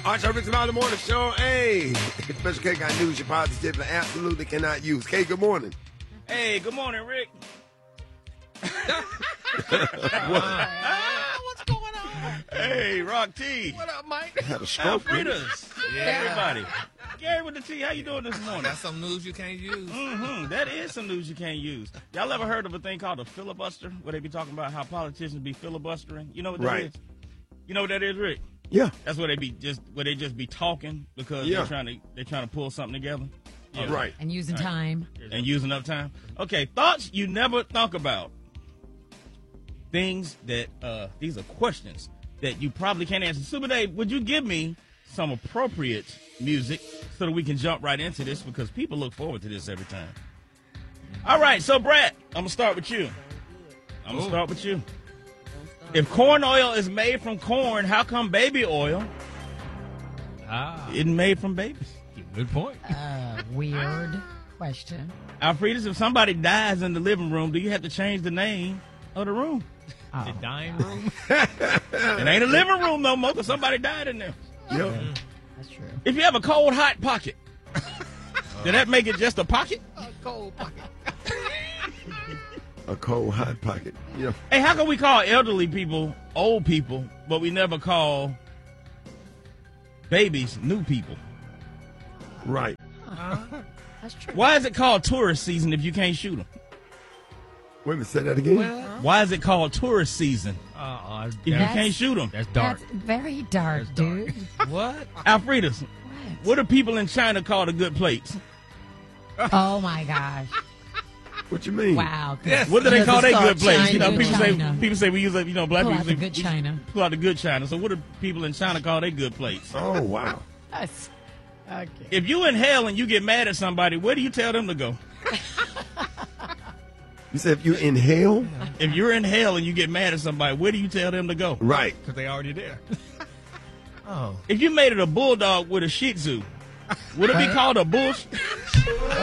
Arch Richard Smiley Morning Show. Hey, Special K got news you positively absolutely cannot use. K, good morning. Hey, good morning, Rick. What's going on? Hey, Rock T. What up, Mike? Had a stroke. Alfredas. Everybody. Gary with the T, how you doing this morning? That's some news you can't use. That is some news you can't use. Y'all ever heard of a thing called a filibuster, where they be talking about how politicians be filibustering? You know what that Right. is? You know what that is, Rick? Yeah. That's where they just be talking because Yeah. they're trying to pull something together. Yeah. Right. And using time. And using up time. Okay, thoughts you never think about. Things that these are questions that you probably can't answer. Super Dave, would you give me some appropriate music so that we can jump right into this, because people look forward to this every time. All right, so Brad, I'm gonna start with you. If corn oil is made from corn, how come baby oil isn't made from babies? Good point. Weird question. Alfredas, if somebody dies in the living room, do you have to change the name of the room? The dining room. It ain't a living room no more because somebody died in there. Yep. That's true. If you have a cold, hot pocket, did that make it just a pocket? A cold pocket. A cold, hot pocket. Yeah. Hey, how can we call elderly people old people, but we never call babies new people? Right. That's true. Why is it called tourist season if you can't shoot them? Wait a minute, say that again. Why is it called tourist season if you can't shoot them? That's dark. That's very dark, dude. What? Alfredas, what do people in China call the good plates? Oh, my gosh. What you mean? Wow. What do they call their good plates? You know, China. people say we use it. You know, black Pull people out say the good China. pull out the good China. So what do people in China call their good plates? Oh, wow. That's, okay. If you in hell and you get mad at somebody, where do you tell them to go? You said if you inhale? If you're in hell and you get mad at somebody, where do you tell them to go? Right. Because they already there. Oh. If you made it a bulldog with a Shih Tzu, would it be called a bull?